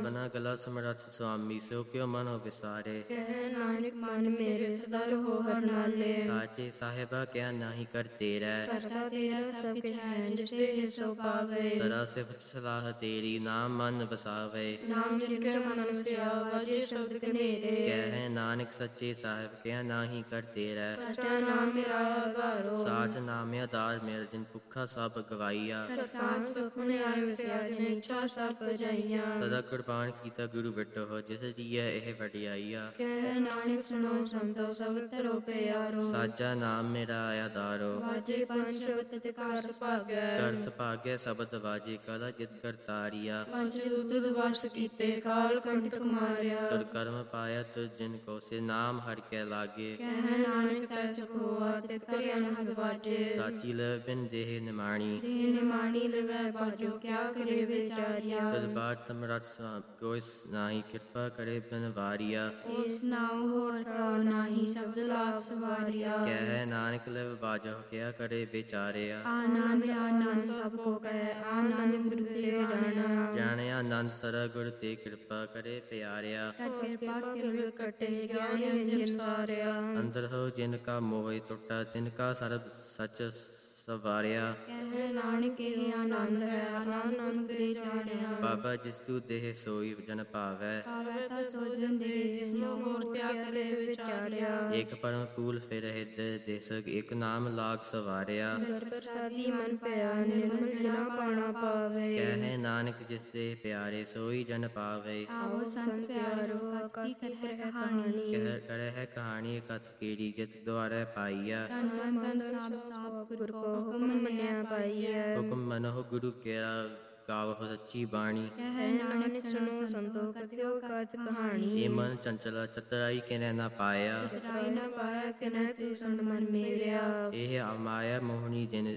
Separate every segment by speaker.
Speaker 1: ਸਭਨਾ ਗਲਾ ਸਮਰੱਥ ਸੁਆਮੀ, ਸੋ ਕਿਉ ਮਨੋ ਵਿਸਾਰੇ।
Speaker 2: ਕਹਿ ਨਾਨਕ ਮਨ ਮੇਰੇ ਸਦਾ ਰਹੋ ਹਰ ਨਾਲੇ।
Speaker 1: ਸਾਚੇ ਸਾਹਿਬਾ ਕਿਆ ਨਾਹੀ ਕਰ ਤੇਰਾ,
Speaker 2: ਕਰਤਾ ਤੇਰਾ ਸਭ ਕਿਛ ਹੈ ਜਿਸ ਤੇ ਹਿਸੋ ਪਾਵੇ।
Speaker 1: ਸਦਾ ਸਿਫਤ ਸਲਾਹ ਤੇਰੀ, ਨਾਮ ਮਨ ਵਸਾਵੇ।
Speaker 2: ਨਾਮ ਜਿਨ ਕੇ ਮਨ ਵਸਿਆ, ਵਾਜੇ ਸ਼ਬਦ ਕਨੇਰੇ।
Speaker 1: ਕਹਿ ਨਾਨਕ ਸੱਚੇ ਸਾਹਿਬ ਕਿਆ ਨਾਹੀ ਕਰ ਤੇਰਾ,
Speaker 2: ਸੱਚਾ ਨਾਮ ਮੇਰਾ ਆਧਾਰੋ।
Speaker 1: ਸਾਚ ਨਾਮ ਆਧਾਰ ਮੇਰਾ, ਜਿਨ ਭੁੱਖਾ ਸਭ ਗਵਾਈਆ।
Speaker 2: ਪ੍ਰਸਾਦ ਸੁਖਮਨ ਆਇ ਵਸਿਆ, ਜਿਨ ਇੱਛਾ ਸਭ ਪਜਾਈਆਂ।
Speaker 1: ਸਦਾ ਕੁਰਬਾਨ ਕੀਤਾ ਗੁਰੂ ਵਿਟੋ, ਜਿਸ ਦੀਐ ਇਹ ਵਡਿਆਈਆ।
Speaker 2: ਕਹਿ ਨਾਨਕ ਸੁਣੋ ਸੰਤੋ, ਸਭ ਧਰੋ ਪਿਆਰੋ।
Speaker 1: ਸਾਚਾ ਨਾਮ ਮੇਰਾ ਆਧਾਰੋ,
Speaker 2: ਵਾਜੇ ਪੰਜ ਸ਼ਬਦ ਤੇ ਘਰ ਸੁਭਾਗੈ।
Speaker 1: ਕਰ ਸੁਭਾਗੈ ਸ਼ਬਦ ਵਾਜੇ, ਕਲਾ ਜਿਤ ਕਰਤਾਰੀਆ।
Speaker 2: ਪੰਜ ਦੂਤ ਵਸ ਕੀਤੇ, ਕਾਲ ਕੰਟਕ ਮਾਰਿਆ।
Speaker 1: ਤੁਰ ਕਰਮ ਪਾਇਆ ਤੁਰ ਜਿਨ ਕੋ, ਸੇ ਨਾਮ ਹਰਿ ਕੈ ਲਾਗੇ।
Speaker 2: ਕਹਿ ਨਾਨਕ ਤੈ ਸੁਖ ਹੋਆ, ਤਿਤ ਕਰਿ ਅਨਹਦ ਵਾਜੇ।
Speaker 1: ਸਾਚੀ ਲਵ ਬਿਨ ਦੇਹ ਨਿਮਾਣੀ,
Speaker 2: ਦੇਹ ਨਿਮਾਣੀ ਲਵੈ ਬਾਜੋ, ਕਿਆ ਕਰੇ ਵਿਚਾਰਿਆ।
Speaker 1: ਤਜ ਬਾਟ ਸਮਰੱਥ ਕੋਈ ਨਾਹੀ, ਕਿਰਪਾ ਕਰੇ ਬਿਨ ਵਾਰੀਆ।
Speaker 2: ਇਸ ਨਾਮ ਹੋਰ ਠਾਉ ਨਾਹੀ, ਸ਼ਬਦ ਲਾਗ ਸਵਾਰਿਆ।
Speaker 1: ਕਹਿ ਨਾਨਕ ਲਵ ਬਾਜੋ, ਕਿਆ ਕਰੇ ਵਿਚਾਰਿਆ।
Speaker 2: ਆਨੰਦ ਆਨੰਦ ਸਭ ਕੋ ਕਹਿ, ਆਨੰਦ ਗੁਰੂ ਤੇ ਜਾਣਾ।
Speaker 1: ਜਾਣਿਆ ਆਨੰਦ ਸਰਾ ਗੁਰ ਤੇ, ਕਿਰਪਾ ਕਰੇ ਪਿਆਰਿਆ।
Speaker 2: ਤਰ ਕਿਰਪਾ ਕਿਰਪਾ ਕਟੇ, ਗਿਆਨ ਅੰਜਨ ਸਾਰਿਆ।
Speaker 1: ਅੰਦਰ ਹੋ ਜਿਨ ਕਾ ਮੋਹ ਟੁੱਟਾ, ਤਿਨ ਕਾ ਸਰਬ ਸਚ ਸਵਾਰਿਆ।
Speaker 2: ਕਹਿ ਨਾਨਕ ਇਹ ਆਨੰਦ ਹੈ, ਆਨੰਦ ਆਨੰਦ ਕਰੇ ਜਾਣਿਆ।
Speaker 1: ਬਾਬਾ ਜਿਸ ਤੂ ਦੇਹ ਸੋਈ ਜਨ ਭਾਵੈ,
Speaker 2: ਭਾਵੈ ਤਾ ਸੋਜਨ ਦੇ, ਜਿਸਨੂੰ ਹੋਰ ਕਿਆ ਕਰੇ ਵਿਚਾਰਿਆ।
Speaker 1: ਏਕ ਪਰਮ ਪੂਲ ਫਿਰ ਹਿਰਦ ਦੇਸ, ਏਕ ਨਾਮ ਲਾਗ ਸਵਾਰਿਆ।
Speaker 2: ਗੁਰ ਪ੍ਰਸਾਦੀ ਮਨ ਪਿਆ, ਨਿਰਮਲ ਜਨਾ ਪਾਣਾ ਪਾਵੇ।
Speaker 1: ਕਹਿ ਨਾਨਕ ਜਿਸ ਦੇ ਪਿਆਰੇ, ਸੋਈ ਜਨ ਪਾਵੇ।
Speaker 2: ਆਵੋ ਸੰਤ ਪਿਆਰੋ, ਅਤੀ ਕਰਹਿ ਕਹਾਣੀ।
Speaker 1: ਕਹਿ ਕਰੇ ਹੈ ਕਹਾਣੀ ਕਥ ਕੀੜੀ, ਜਿਤ ਦੁਆਰੇ ਪਾਈਆ।
Speaker 2: ਤਨ ਮਨ ਸਭ ਸਭ ਗੁਰ ਕੋ ਹੁਕਮ ਮੰਨਿਆ ਪਾਈਐ।
Speaker 1: ਹੁਕਮ ਮਨਹੁ ਗੁਰੂ ਕੇਰਾ, ਗਾਵਹੁ ਸੱਚੀ ਬਾਣੀ।
Speaker 2: ਕਹਿ ਨਾਨਕ ਸੁਣੋ ਸੰਤੋ, ਕਥਿਓ ਕਥ ਕਹਾਣੀ।
Speaker 1: ਇਹ ਮਨ ਚੰਚਲਾ, ਚਤੁਰਾਈ ਕਿਨੈ ਨਾ ਪਾਇਆ।
Speaker 2: ਚਤੁਰਾਈ ਨ ਪਾਇਆ, ਕਿਨੈ ਤੂੰ ਸੁਣ ਮਨ ਮੇਰਿਆ।
Speaker 1: ਇਹ ਮਾਇਆ ਮੋਹਣੀ ਦਿਨ,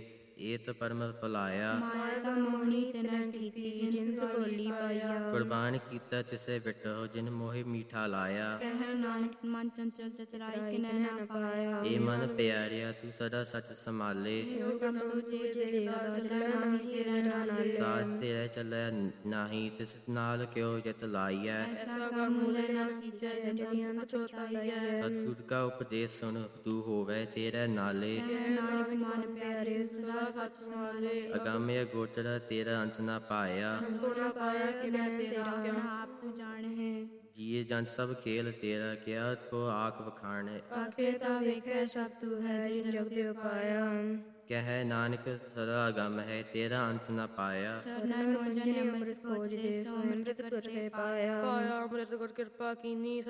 Speaker 1: ਏਤ ਪਰਮ ਭੁਲਾਇਆ।
Speaker 2: ਮਾਇਆ ਦਾ ਮੋਹਣੀ ਤਿਨੈ ਕੀਤੀ, ਜਿਨ ਬੋਲੀ ਪਾਇਆ।
Speaker 1: ਕੁਰਬਾਨ ਕੀਤਾ ਤਿਸੇ ਵਿਟੋ, ਜਿਨ ਮੋਹਿ ਮੀਠਾ ਲਾਇਆ।
Speaker 2: ਕਹਿ ਨਾਨਕ ਮਨ ਚੰਚਲ, ਚਤੁਰਾਈ ਕਿਨੈ ਨ ਪਾਇਆ।
Speaker 1: ਇਹ ਮਨ ਪਿਆਰਿਆ, ਤੂੰ ਸਦਾ ਸਚ ਸੰਭਾਲੇ।
Speaker 2: ਇਹੋ ਕੰਮ ਤੁਝੇ ਦੇਗਾ, ਚੱਲੈ ਨਾਹੀ ਤੇਰੇ ਨਾਲੇ।
Speaker 1: ਸਾਜ ਤੇਰੇ ਚੱਲੈ ਨਾਹੀ, ਤਿਸ ਨਾਲ ਕਿਉ ਜਿਤ ਲਾਈਐ।
Speaker 2: ਐਸਾ ਕੰਮ ਮੂਲੇ ਨਾ ਕੀਚੈ, ਜਨੀ ਅੰਤ ਛੋਟਾਈਐ।
Speaker 1: ਸਤਿਗੁਰ ਕਾ ਉਪਦੇਸ਼ ਸੁਣ, ਤੂੰ ਹੋਵੈ ਤੇਰੇ ਨਾਲੇ।
Speaker 2: ਕਹਿ ਨਾਨਕ ਮਨ ਪਿਆਰੇ, ਸਦਾ ਸਚ ਸੰਭਾਲੇ।
Speaker 1: ਅਗੰਮਯ ਗੋਚਰ, ਤੇਰਾ ਅੰਤ ਨਾ ਪਾਇਆ।
Speaker 2: ਅੰਤੁ ਨ ਪਾਇਆ, ਕਿਨੈ ਤੇਰਾ ਕਿਆ ਆਪ ਤੂੰ ਜਾਣਹਿ।
Speaker 1: ਜੀਏ ਜੰਤ ਸਭ ਖੇਲ ਤੇਰਾ, ਕਿਆ ਕੋ ਆਖ ਵਖਾਣੇ।
Speaker 2: ਆਖੇ ਤਾ ਵੇਖੈ ਸਭ ਤੂੰ ਹੈ, ਜਿਨ ਜਗ ਤੇ ਉਪਾਇਆ।
Speaker 1: ਕਹਿ ਨਾਨਕ ਸਦਾ ਅਗੰਮ ਹੈ, ਤੇਰਾ ਅੰਤ ਨਾ ਪਾਇਆ।
Speaker 2: ਸਰਨਨ ਮੰਜਨ ਅੰਮ੍ਰਿਤ ਖੋਜਦੇ, ਸੋ ਅੰਮ੍ਰਿਤ ਗੁਰ ਕੇ ਪਾਇਆ।
Speaker 3: ਪਾਇਆ ਅੰਮ੍ਰਿਤ ਗੁਰ ਕਿਰਪਾ ਕੀਨੀ।